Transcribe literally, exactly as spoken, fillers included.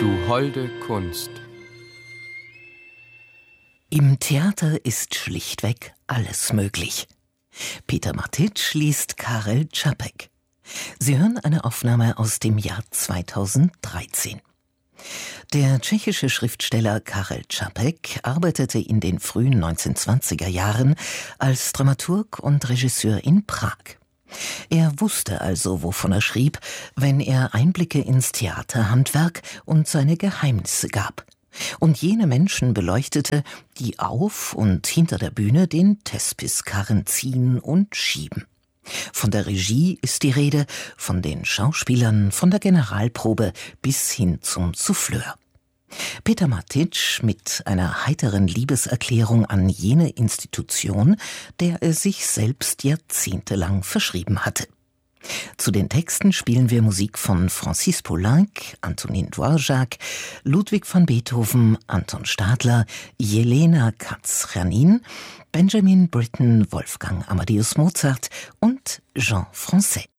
Du holde Kunst. Im Theater ist schlichtweg alles möglich. Peter Martitsch liest Karel Čapek. Sie hören eine Aufnahme aus dem Jahr zweitausenddreizehn. Der tschechische Schriftsteller Karel Čapek arbeitete in den frühen neunzehnhundertzwanziger Jahren als Dramaturg und Regisseur in Prag. Er wusste also, wovon er schrieb, wenn er Einblicke ins Theaterhandwerk und seine Geheimnisse gab und jene Menschen beleuchtete, die auf und hinter der Bühne den Thespis-Karren ziehen und schieben. Von der Regie ist die Rede, von den Schauspielern, von der Generalprobe bis hin zum Souffleur. Peter Martitsch mit einer heiteren Liebeserklärung an jene Institution, der er sich selbst jahrzehntelang verschrieben hatte. Zu den Texten spielen wir Musik von Francis Poulenc, Antonin Dvorak, Ludwig van Beethoven, Anton Stadler, Jelena Katz-Chernyn, Benjamin Britten, Wolfgang Amadeus Mozart und Jean Francais.